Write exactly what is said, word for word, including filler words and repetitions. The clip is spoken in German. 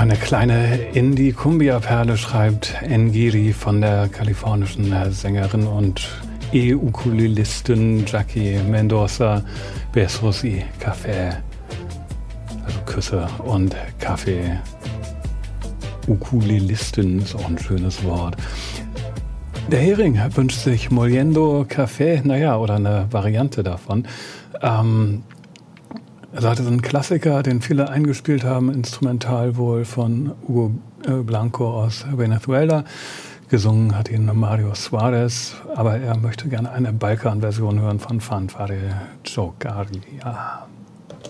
eine kleine Indie-Cumbia-Perle, schreibt Ngiri von der kalifornischen Sängerin und E-Ukulelistin Jackie Mendoza. Besos y Café, also Küsse und Kaffee. Ukulelistin ist auch ein schönes Wort. Der Hering wünscht sich Moliendo Café, naja, oder eine Variante davon. Ähm, er sagt, es ist ein Klassiker, den viele eingespielt haben, instrumental wohl von Hugo Blanco aus Venezuela. Gesungen hat ihn Mario Suarez, aber er möchte gerne eine Balkan-Version hören von Fanfare Jogaria.